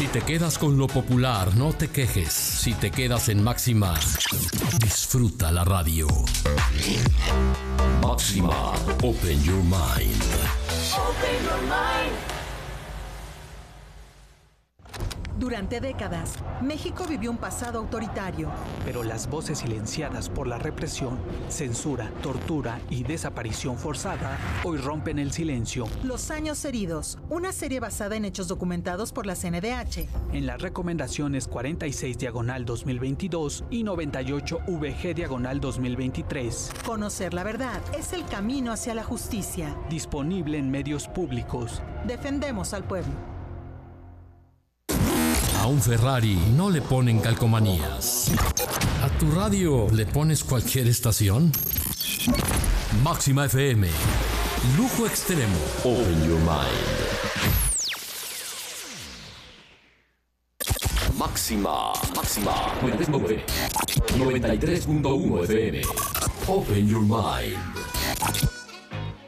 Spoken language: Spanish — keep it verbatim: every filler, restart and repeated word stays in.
Si te quedas con lo popular, no te quejes. Si te quedas en Máxima, disfruta la radio. Máxima, open your mind. Open your mind. Durante décadas, México vivió un pasado autoritario. Pero las voces silenciadas por la represión, censura, tortura y desaparición forzada hoy rompen el silencio. Los años heridos, una serie basada en hechos documentados por la C N D H. En las recomendaciones cuarenta y seis diagonal dos mil veintidós y noventa y ocho V G diagonal dos mil veintitrés. Conocer la verdad es el camino hacia la justicia. Disponible en medios públicos. Defendemos al pueblo. A un Ferrari no le ponen calcomanías. ¿A tu radio le pones cualquier estación? Máxima F M. Lujo extremo. Open your mind. Máxima. Máxima. noventa y tres punto uno F M. Open your mind.